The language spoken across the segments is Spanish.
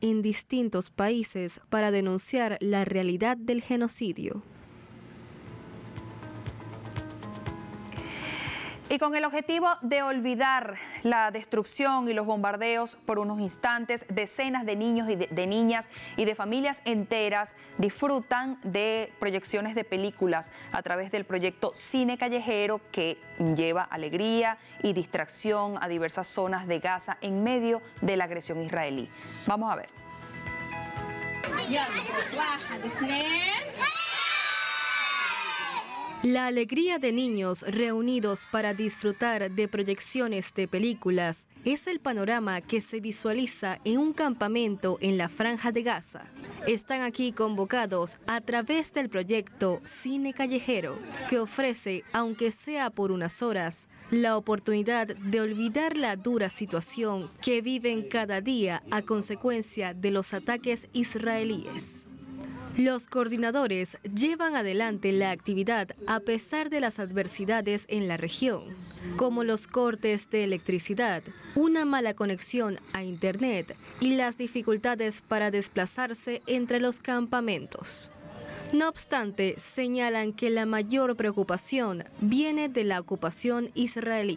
en distintos países para denunciar la realidad del genocidio. Y con el objetivo de olvidar la destrucción y los bombardeos por unos instantes, decenas de niños y de niñas y de familias enteras disfrutan de proyecciones de películas a través del proyecto Cine Callejero, que lleva alegría y distracción a diversas zonas de Gaza en medio de la agresión israelí. Vamos a ver. La alegría de niños reunidos para disfrutar de proyecciones de películas es el panorama que se visualiza en un campamento en la Franja de Gaza. Están aquí convocados a través del proyecto Cine Callejero, que ofrece, aunque sea por unas horas, la oportunidad de olvidar la dura situación que viven cada día a consecuencia de los ataques israelíes. Los coordinadores llevan adelante la actividad a pesar de las adversidades en la región, como los cortes de electricidad, una mala conexión a Internet y las dificultades para desplazarse entre los campamentos. No obstante, señalan que la mayor preocupación viene de la ocupación israelí.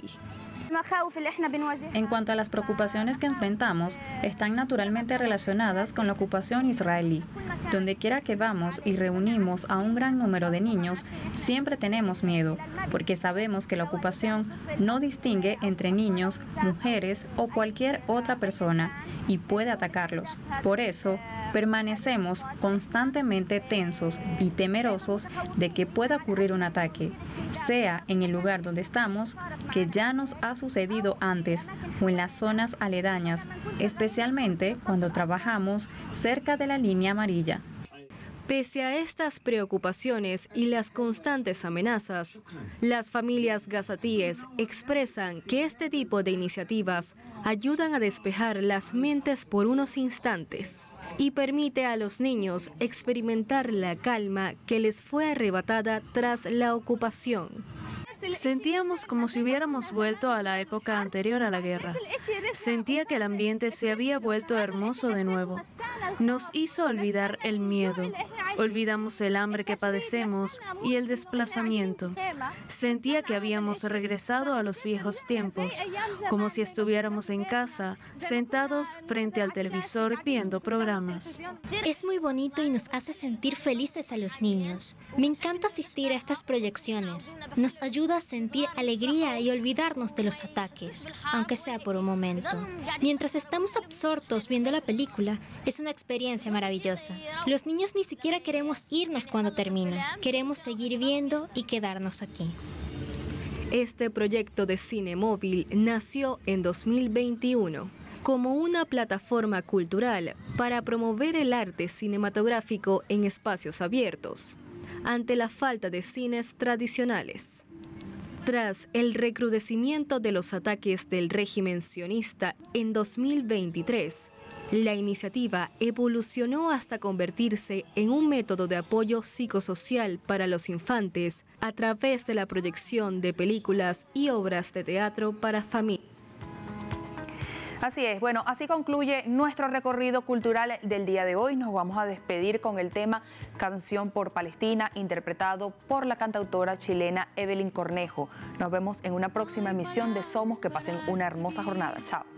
En cuanto a las preocupaciones que enfrentamos, están naturalmente relacionadas con la ocupación israelí. Donde quiera que vamos y reunimos a un gran número de niños, siempre tenemos miedo, porque sabemos que la ocupación no distingue entre niños, mujeres o cualquier otra persona y puede atacarlos. Por eso, permanecemos constantemente tensos y temerosos de que pueda ocurrir un ataque, sea en el lugar donde estamos, que ya nos ha sucedido antes, o en las zonas aledañas, especialmente cuando trabajamos cerca de la línea amarilla. Pese a estas preocupaciones y las constantes amenazas, las familias gazatíes expresan que este tipo de iniciativas ayudan a despejar las mentes por unos instantes y permite a los niños experimentar la calma que les fue arrebatada tras la ocupación. Sentíamos como si hubiéramos vuelto a la época anterior a la guerra. Sentía que el ambiente se había vuelto hermoso de nuevo. Nos hizo olvidar el miedo. Olvidamos el hambre que padecemos y el desplazamiento. Sentía que habíamos regresado a los viejos tiempos, como si estuviéramos en casa, sentados frente al televisor viendo programas. Es muy bonito y nos hace sentir felices a los niños. Me encanta asistir a estas proyecciones. Nos ayuda a sentir alegría y olvidarnos de los ataques, aunque sea por un momento. Mientras estamos absortos viendo la película, es una experiencia maravillosa. Los niños ni siquiera queremos irnos cuando termina. Queremos seguir viendo y quedarnos aquí. Este proyecto de cine móvil nació en 2021 como una plataforma cultural para promover el arte cinematográfico en espacios abiertos, ante la falta de cines tradicionales. Tras el recrudecimiento de los ataques del régimen sionista en 2023, la iniciativa evolucionó hasta convertirse en un método de apoyo psicosocial para los infantes a través de la proyección de películas y obras de teatro para familias. Así es, bueno, así concluye nuestro recorrido cultural del día de hoy. Nos vamos a despedir con el tema Canción por Palestina, interpretado por la cantautora chilena Evelyn Cornejo. Nos vemos en una próxima emisión de Somos. Que pasen una hermosa jornada. Chao.